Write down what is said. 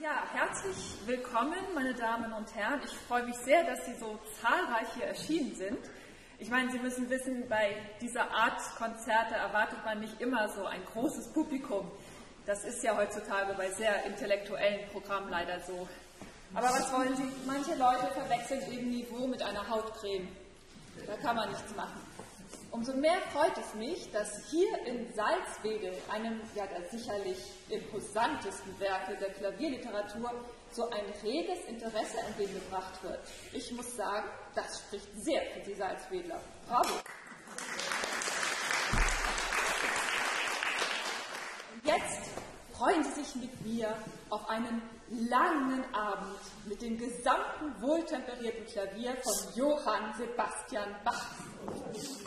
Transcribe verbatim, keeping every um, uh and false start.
Ja, herzlich willkommen, meine Damen und Herren. Ich freue mich sehr, dass Sie so zahlreich hier erschienen sind. Ich meine, Sie müssen wissen, bei dieser Art Konzerte erwartet man nicht immer so ein großes Publikum. Das ist ja heutzutage bei sehr intellektuellen Programmen leider so. Aber was wollen Sie? Manche Leute verwechseln eben Niveau mit einer Hautcreme. Da kann man nichts machen. Umso mehr freut es mich, dass hier in Salzwedel, einem ja der sicherlich imposantesten Werke der Klavierliteratur, so ein reges Interesse entgegengebracht wird. Ich muss sagen, das spricht sehr für die Salzwedler. Bravo! Und jetzt freuen Sie sich mit mir auf einen langen Abend mit dem gesamten wohltemperierten Klavier von Johann Sebastian Bach.